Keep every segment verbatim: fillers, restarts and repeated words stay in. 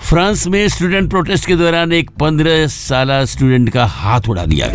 France में student protest के दौरान एक पंद्रह साल स्टूडेंट का हाथ उड़ा दिया।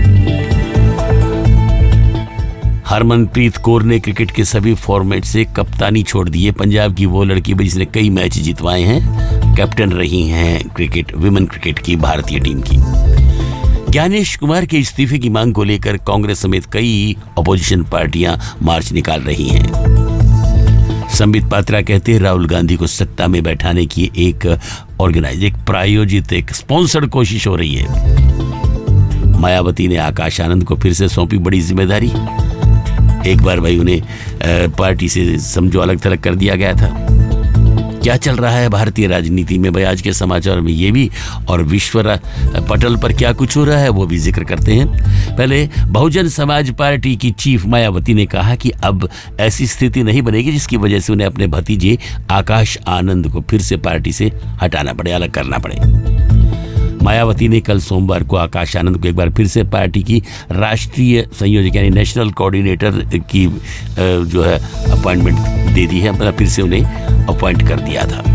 हरमनप्रीत कौर ने क्रिकेट के सभी फॉर्मेट से कप्तानी छोड़ दी है। पंजाब की वो लड़की जिसने कई मैच जितवाए हैं, कैप्टन रही हैं क्रिकेट विमेन क्रिकेट की भारतीय टीम की। ज्ञानेश कुमार के इस्तीफे की मांग को लेकर कांग्रेस समेत कई अपोजिशन पार्टियां मार्च निकाल रही हैं। संबित पात्रा कहते हैं राहुल गांधी को सत्ता में बैठाने की एक ऑर्गेनाइज एक प्रायोजित एक स्पॉन्सर्ड कोशिश हो रही है। मायावती ने आकाश आनंद को फिर से सौंपी बड़ी जिम्मेदारी। एक बार भाई उन्हें पार्टी से समझो अलग थलग कर दिया गया था। क्या चल रहा है भारतीय राजनीति में भाई आज के समाचार में ये भी, और विश्व पटल पर क्या कुछ हो रहा है वो भी जिक्र करते हैं। पहले बहुजन समाज पार्टी की चीफ मायावती ने कहा कि अब ऐसी स्थिति नहीं बनेगी जिसकी वजह से उन्हें अपने भतीजे आकाश आनंद को फिर से पार्टी से हटाना पड़े, अलग करना पड़े। मायावती ने कल सोमवार को आकाश आनंद को एक बार फिर से पार्टी की राष्ट्रीय संयोजक यानी नेशनल कोऑर्डिनेटर की जो है अपॉइंटमेंट दे दी है, मतलब फिर से उन्हें अपॉइंट कर दिया था।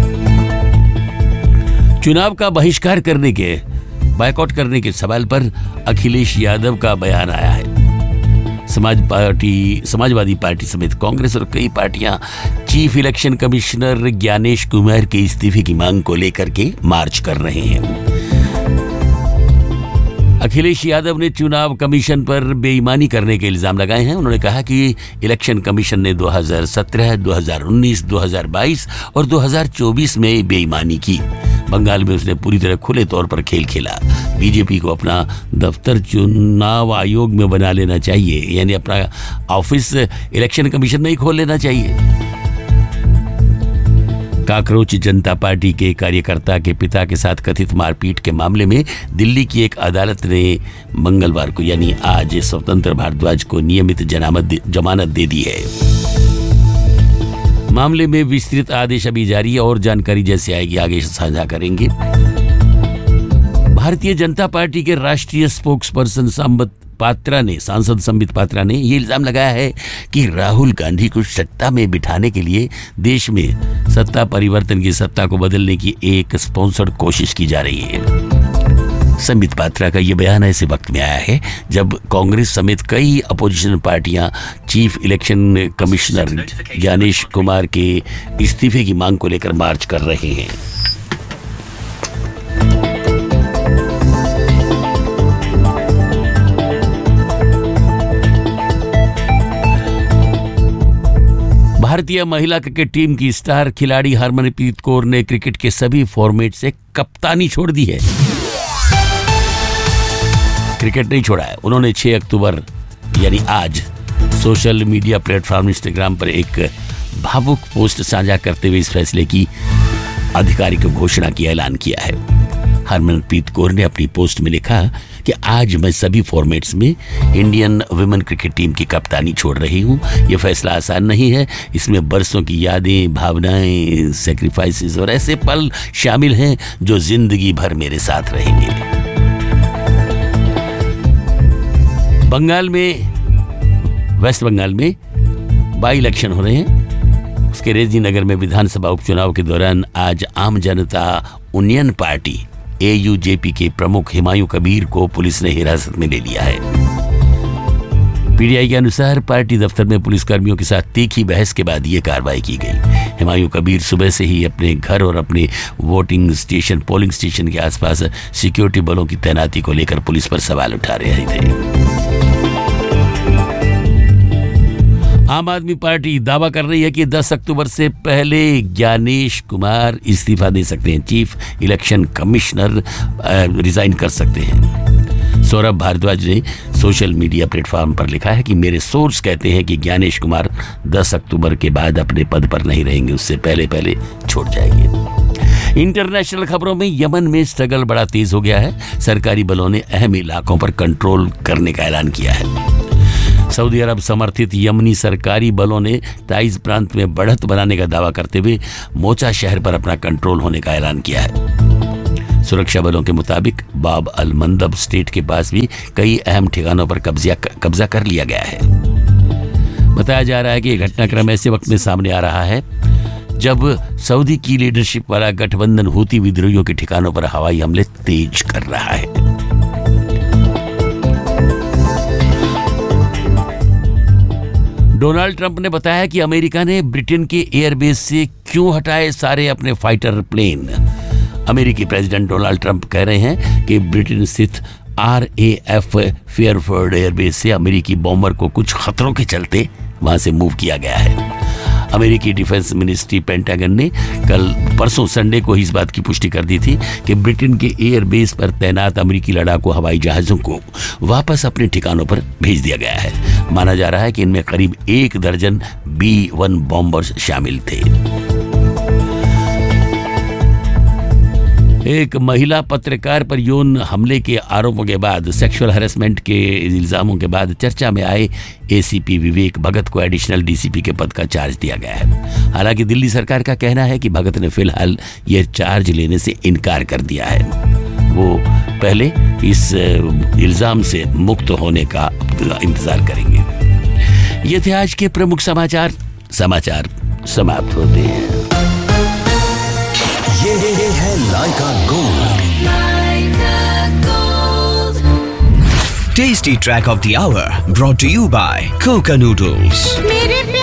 चुनाव का बहिष्कार करने के बायकॉट करने के सवाल पर अखिलेश यादव का बयान आया है। समाज पार्टी समाजवादी पार्टी समेत कांग्रेस और कई पार्टियां chief election commissioner Gyanesh Kumar के इस्तीफे की मांग को लेकर के मार्च कर रहे हैं। अखिलेश यादव ने चुनाव कमीशन पर बेईमानी करने के इल्जाम लगाए हैं। उन्होंने कहा कि इलेक्शन कमीशन ने दो हज़ार सत्रह, दो हज़ार उन्नीस, दो हज़ार बाईस और दो हज़ार चौबीस में बेईमानी की। बंगाल में उसने पूरी तरह खुले तौर पर खेल खेला। बीजेपी को अपना दफ्तर चुनाव आयोग में बना लेना चाहिए, यानी अपना ऑफिस इलेक्शन कमीशन में ही खोल लेना चाहिए। काकरोच जनता पार्टी के कार्यकर्ता के पिता के साथ कथित मारपीट के मामले में दिल्ली की एक अदालत ने मंगलवार को यानी आज स्वतंत्र भारद्वाज को नियमित जमानत दे दी है। मामले में विस्तृत आदेश अभी जारी है और जानकारी जैसे आएगी आगे साझा करेंगे। भारतीय जनता पार्टी के राष्ट्रीय स्पोक्सपर्सन संबित पात्रा ने सांसद संबित पात्रा ने ये इल्जाम लगाया है कि राहुल गांधी को सत्ता में बिठाने के लिए देश में सत्ता परिवर्तन की सत्ता को बदलने की एक स्पॉन्सर्ड कोशिश की जा रही है। संबित पात्रा का यह बयान ऐसे वक्त में आया है जब कांग्रेस समेत कई अपोजिशन पार्टियां chief election commissioner Gyanesh Kumar के इस्तीफे की मांग को लेकर मार्च कर रहे हैं। भारतीय महिला क्रिकेट टीम की स्टार खिलाड़ी हरमनप्रीत कौर ने क्रिकेट के सभी फॉर्मेट से कप्तानी छोड़ दी है। क्रिकेट नहीं छोड़ा है उन्होंने। छह अक्टूबर यानी आज सोशल मीडिया प्लेटफॉर्म इंस्टाग्राम पर एक भावुक पोस्ट साझा करते हुए इस फैसले की आधिकारिक घोषणा की ऐलान किया है। हरमनप्रीत कौर ने अपनी पोस्ट में लिखा कि आज मैं सभी फॉर्मेट्स में इंडियन वुमेन क्रिकेट टीम की कप्तानी छोड़ रही हूं। यह फैसला आसान नहीं है, इसमें बरसों की यादें, भावनाएं, सैक्रिफाइसेस और ऐसे पल शामिल हैं जो जिंदगी भर मेरे साथ रहेंगे। बंगाल में वेस्ट बंगाल में बाई इलेक्शन हो रहे हैं। उसके रेजी नगर में विधानसभा उपचुनाव के दौरान आज आम जनता union party A you J P के प्रमुख हुमायूं कबीर को पुलिस ने हिरासत में ले लिया है। पी टी आई के अनुसार पार्टी दफ्तर में पुलिसकर्मियों के साथ तीखी बहस के बाद ये कार्रवाई की गई। हुमायूं कबीर सुबह से ही अपने घर और अपने वोटिंग स्टेशन पोलिंग स्टेशन के आसपास सिक्योरिटी बलों की तैनाती को लेकर पुलिस पर सवाल उठा रहे थे। आम आदमी पार्टी दावा कर रही है कि दस अक्टूबर से पहले ज्ञानेश कुमार इस्तीफा दे सकते हैं। चीफ इलेक्शन कमिश्नर रिजाइन कर सकते हैं। सौरभ भारद्वाज ने सोशल मीडिया प्लेटफॉर्म पर लिखा है कि मेरे सोर्स कहते हैं कि ज्ञानेश कुमार दस अक्टूबर के बाद अपने पद पर नहीं रहेंगे, उससे पहले पहले छोड़ जाएंगे। इंटरनेशनल खबरों में यमन में स्ट्रगल बड़ा तेज हो गया है। सरकारी बलों ने अहम इलाकों पर कंट्रोल करने का ऐलान किया है। सऊदी अरब समर्थित यमनी सरकारी बलों ने ताइज प्रांत में बढ़त बनाने का दावा करते हुए मोचा शहर पर अपना कंट्रोल होने का ऐलान किया है। सुरक्षा बलों के मुताबिक बाब अल मंदब स्टेट के पास भी कई अहम ठिकानों पर कब्जा कब्जा कर लिया गया है। बताया जा रहा है कि यह घटनाक्रम ऐसे वक्त में सामने आ रहा है जब सऊदी की लीडरशिप वाला गठबंधन हूती विद्रोहियों के ठिकानों पर हवाई हमले तेज कर रहा है। डोनाल्ड ट्रंप ने बताया कि अमेरिका ने ब्रिटेन के एयरबेस से क्यों हटाए सारे अपने फाइटर प्लेन। अमेरिकी प्रेसिडेंट डोनाल्ड ट्रंप कह रहे हैं कि ब्रिटेन स्थित R A F Fairford airbase से अमेरिकी बॉम्बर को कुछ खतरों के चलते वहां से मूव किया गया है। अमेरिकी डिफेंस मिनिस्ट्री पेंटागन ने कल परसों संडे को इस बात की पुष्टि कर दी थी कि ब्रिटेन के एयरबेस पर तैनात अमेरिकी लड़ाकू हवाई जहाजों को वापस अपने ठिकानों पर भेज दिया गया है। माना जा रहा है कि इनमें करीब एक दर्जन बी वन बॉम्बर्स शामिल थे। एक महिला पत्रकार पर यौन हमले के आरोपों के बाद, सेक्सुअल हैरेसमेंट के इल्जामों के बाद चर्चा में आए ए सी पी विवेक भगत को एडिशनल डी सी पी के पद का चार्ज दिया गया है। हालांकि दिल्ली सरकार का कहना है कि भगत ने फिलहाल यह चार्ज लेने से इनकार कर दिया है। वो पहले इस इल्जाम से मुक्त होने का इंतजार करेंगे। ये थे आज के प्रमुख समाचार। समाचार समाप्त होते हैं। ये है लाइका gold, tasty track of the our, brought to you bye Coca noodles.